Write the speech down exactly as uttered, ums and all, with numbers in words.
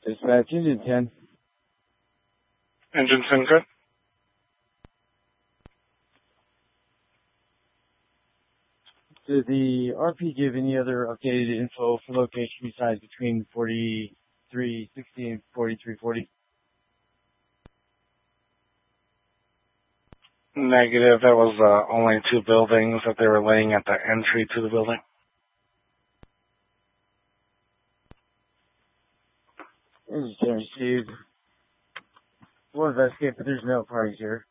Dispatch, engine ten. Engine ten, good. Did the R P give any other updated info for location besides between forty-three sixty and forty-three forty? Negative. That was uh, only two buildings that they were laying at the entry to the building. Engine ten received. We'll investigate, but there's no parties here.